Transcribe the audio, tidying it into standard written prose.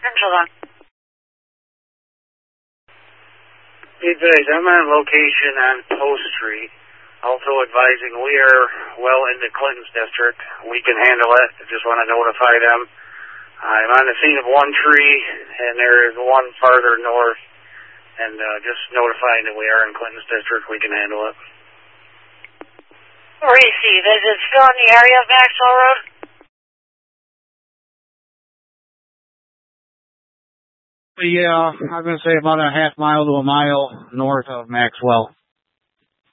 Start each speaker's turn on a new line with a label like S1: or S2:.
S1: Hold on.
S2: Hey, guys, I'm on location on Post Street. Also advising we are well into Clinton's district. We can handle it. I just want to notify them. I'm on the scene of one tree, and there is one farther north. And just notifying that we are in Clinton's district. We can handle it.
S1: Received. Is it still in the area of Maxwell Road?
S3: Yeah, I'm going to say about a half mile to a mile north of Maxwell.